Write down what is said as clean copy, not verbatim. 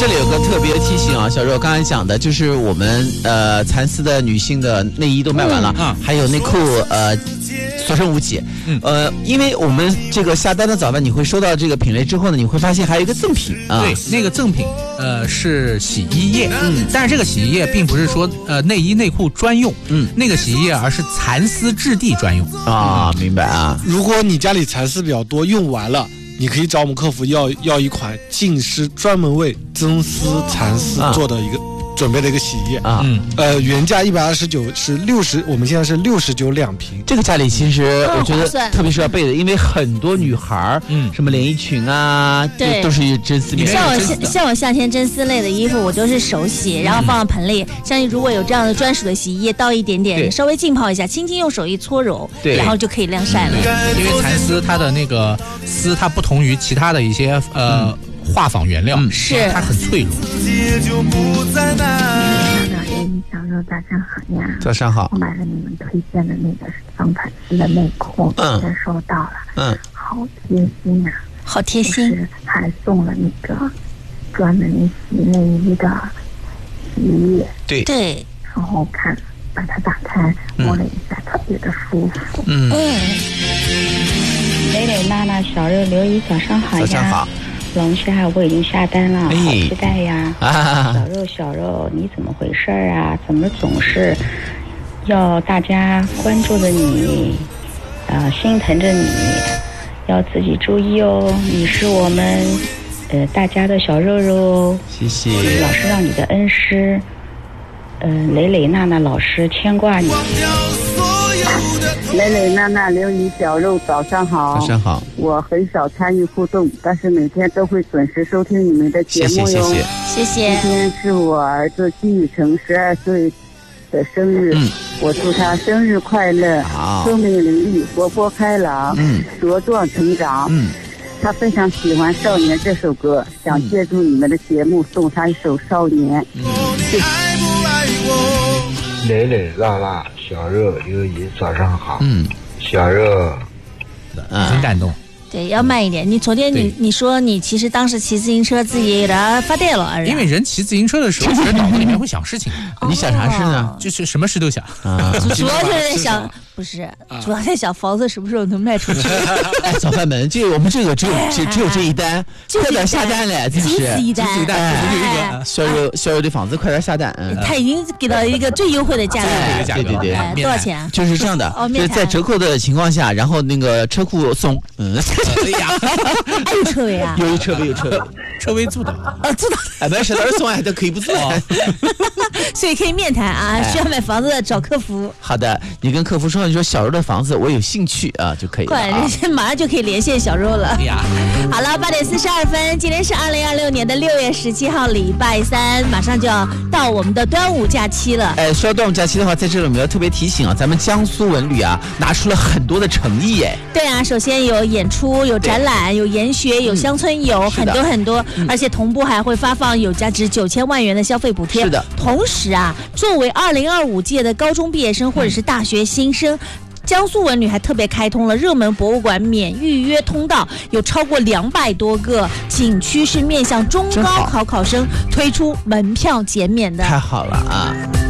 这里有个特别提醒啊，小肉刚才讲的就是我们蚕丝的女性的内衣都卖完了，还有内裤所剩无几。因为我们这个下单的早饭你会收到这个品类之后呢，你会发现还有一个赠品啊。 对，那个赠品是洗衣液，但是这个洗衣液并不是说内衣内裤专用，那个洗衣液而是蚕丝质地专用啊，明白啊。 如果你家里蚕丝比较多，用完了，你可以找我们客服要一款净丝专门为真丝蚕丝做的一个准备的一个洗衣液啊。原价129是60，我们现在是69两瓶。 这个家里其实我觉得特别是要备的，因为很多女孩什么连衣裙啊， 对， 都是真丝面。 像我夏天真丝类的衣服，我都是手洗，然后放到盆里。像如果有这样的专属的洗衣液，倒一点点，稍微浸泡一下，轻轻用手一搓揉，然后就可以晾晒了。 因为蚕丝它的那个丝，它不同于其他的一些画纺原料， 是它很脆弱。 小肉早上好呀！ 早上好。 我买了你们推荐的那个防蚕丝的内裤，先收到了。好贴心啊！ 好贴心。 就是还送了那个专门洗内衣的洗衣液。 对。 然后把它打开，摸了一下，特别的舒服。蕾蕾、娜娜、小肉、刘姨，早上好呀！ 早上好。 龙虾我已经下单了，好期待呀！小肉，你怎么回事啊？怎么总是要大家关注着你，心疼着你，要自己注意哦。你是我们大家的小肉肉哦。 谢谢。 老师让你的恩师蕾蕾、娜娜老师牵挂你。蕾蕾、娜娜、刘姨、小肉，早上好！ 早上好！ 我很少参与互动，但是每天都会准时收听你们的节目哟。 谢谢。 今天是我儿子季宇成12岁的生日，我祝他生日快乐，聪明伶俐，活泼开朗，茁壮成长。他非常喜欢《少年》这首歌，想借助你们的节目送他一首《少年》。 蕾蕾、娜娜、小热、刘姨，早上好。小热， 很感动。 对，要慢一点。你昨天你说你其实当时骑自行车自己有点发电了， 因为人骑自行车的时候，其实脑子里面会想事情。 你想啥事呢？ 就是什么事都想。 主要就是在想，不是，主要在想房子什么时候能卖出去。 哎，早饭们，我们这个只有这一单，快点下单嘞！真是仅此一单。 小友的房子快点下单。 他已经给到一个最优惠的价格了。 对， 多少钱啊？ 就是这样的，就是在折扣的情况下，然后那个车库送。 哎呀， 还有车位啊？ 有车位， 车位租的。 租的。 哎，没事，到时候送还都可以不租。 所以可以面谈啊，需要买房子的找客服。 好的，你跟客服说，你说小肉的房子我有兴趣啊，就可以了。 快，马上就可以连线小肉了。好了，8点42分，今天是2026年的6月17号，礼拜3，马上就要到我们的端午假期了。 哎，说到端午假期的话，在这里我们要特别提醒啊，咱们江苏文旅啊，拿出了很多的诚意哎。 对啊，首先有演出，有展览，有研学，有乡村游，很多，而且同步还会发放有价值9000万元的消费补贴。 是的， 同时啊，作为2025届的高中毕业生或者是大学新生。江苏文旅还特别开通了热门博物馆免预约通道，有超过200多个景区是面向中高考考生推出门票减免的。 太好了啊！